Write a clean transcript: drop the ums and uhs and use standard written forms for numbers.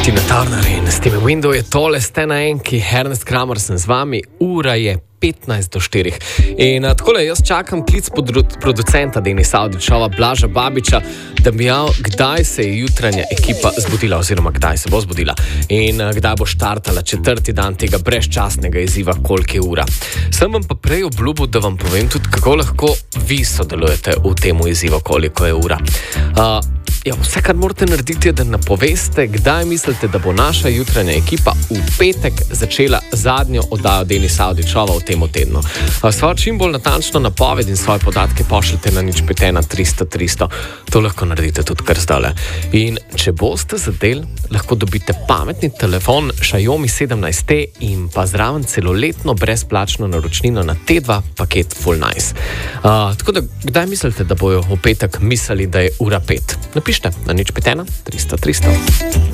Tina Turner in Steve Window je tole, ste na enki, Ernest Kramer sem z vami, ura je 15 do 4. In takole, jaz čakam klic producenta Denisa Avdićova, Blaža Babiča, da bi javil, kdaj se je jutranja ekipa zbudila, oziroma kdaj se bo zbudila in kdaj bo štartala četrti dan tega brezčasnega izziva, koliko je ura. Sem vam pa prej obljubil, da vam povem tudi, kako lahko vi sodelujete v temu izzivu, koliko je ura. Vse, kar morate narediti, je, da napoveste, kdaj mislite, da bo naša jutranja ekipa v petek začela zadnjo oddajo Denisa Avdićova v tem tednu. Svojo čim bolj natančno napoved in svoje podatke pošljite na 051 300 300. To lahko naredite tudi kar zdajle. In če boste zadeli, lahko dobite pametni telefon Xiaomi 17T in pa zraven celoletno brezplačno naročnino na T2 paket Full Nice. Tako da, kdaj mislite, da bojo v petek mislili, da je ura 5? Napišite na 051 300 300.